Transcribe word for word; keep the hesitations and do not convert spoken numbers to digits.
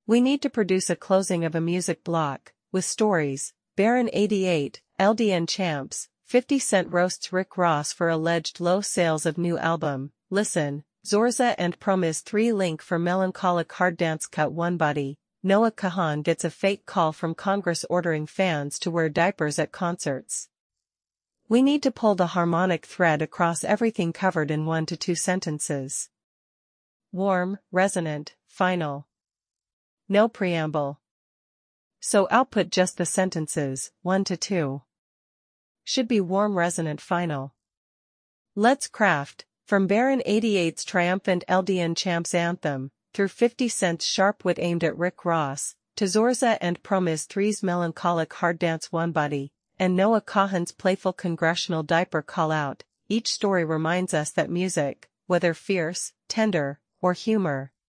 We need to produce a closing of a music block, with stories. Baron eighty-eight, L D N Champs, fifty cent roasts Rick Ross for alleged low sales of new album. Listen, Zorza and Promise three link for melancholic hard dance cut one body. Noah Kahan gets a fake call from Congress ordering fans to wear diapers at concerts. We need to pull the harmonic thread across everything covered in one to two sentences. Warm, resonant, final. No preamble. So output just the sentences, one to two. Should be warm, resonant, final. Let's craft, from Baron eighty-eight's triumphant L D N Champs anthem, through fifty cent's sharp wit aimed at Rick Ross, to Zorza and Promise three's melancholic hard dance one body, and Noah Kahan's playful congressional diaper call-out, each story reminds us that music, whether fierce, tender, or humor,